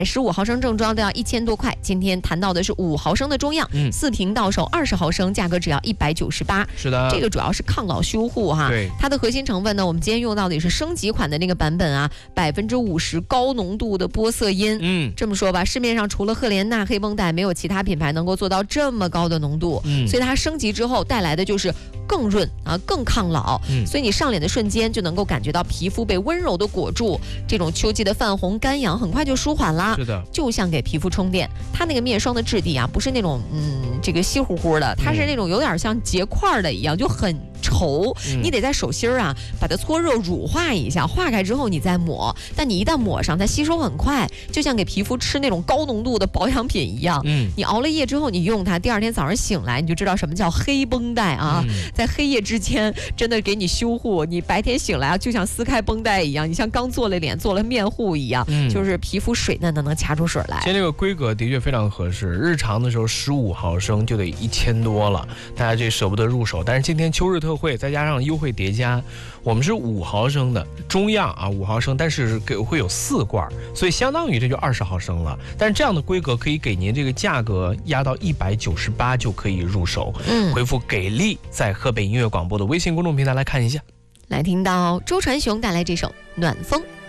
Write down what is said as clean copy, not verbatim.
15毫升正装都要1000多块，今天谈到的是5毫升的中样，4瓶到手20毫升，价格只要198。 是的， 这个主要是抗老修护哈。 对， 它的核心成分呢，我们今天用到的也是升级款的那个版本啊，50%高浓度的玻色因。这么说吧，市面上除了赫莲娜黑绷带，没有其他品牌能够做到这么高的浓度。所以它升级之后带来的就是更润啊，更抗老。所以你上脸的瞬间就能够感觉到皮肤被温柔的裹住，这种秋季的泛红干痒很快就舒缓啦。 是的， 就像给皮肤充电。它那个面霜的质地啊，不是那种这个稀乎乎的，它是那种有点像结块的一样，就很稠。你得在手心啊把它搓热乳化一下，化开之后你再抹。但你一旦抹上，它吸收很快，就像给皮肤吃那种高浓度的保养品一样。你熬了夜之后你用它，第二天早上醒来你就知道什么叫黑绷带啊。在黑夜之间真的给你修护，你白天醒来啊就像撕开绷带一样，你像刚做了脸做了面护一样，就是皮肤水嫩的能掐出水来。 其实这个规格的确非常合适，日常的时候15毫升就得1000多了，大家这舍不得入手。但是今天秋日特惠，再加上优惠叠加，我们是5毫升的中样啊，5毫升，但是会有4罐，所以相当于这就20毫升了。但是这样的规格可以给您这个价格压到198就可以入手。回复给力，在河北音乐广播的微信公众平台来看一下。 来听到周传雄带来这首《暖风》。